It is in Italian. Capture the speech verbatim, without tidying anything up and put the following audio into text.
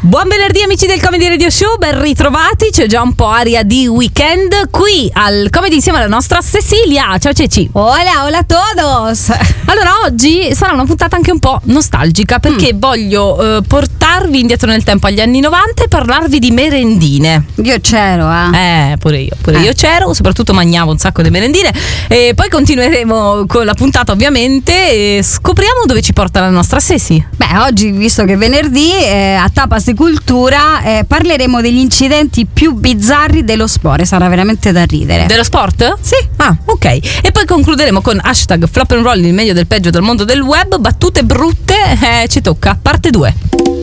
Buon venerdì amici del Comedy Radio Show, ben ritrovati, c'è già un po' aria di weekend qui al Comedy insieme alla nostra Cecilia. Ciao Ceci. Hola, hola a todos. Allora oggi sarà una puntata anche un po' nostalgica perché mm. voglio eh, portarvi indietro nel tempo agli anni novanta e parlarvi di merendine. Io c'ero, eh. Eh, pure io, pure eh. io c'ero, soprattutto mangiavo un sacco di merendine e poi continueremo con la puntata ovviamente e scopriamo dove ci porta la nostra Ceci. Beh, oggi visto che è venerdì eh, a Tapas di Cultura eh, parleremo degli incidenti più bizzarri dello sport, sarà veramente da ridere. Dello sport? Sì. Ah, ok. E poi concluderemo con hashtag Flop and Roll, il meglio del peggio del mondo del web, battute brutte, eh, ci tocca, parte due.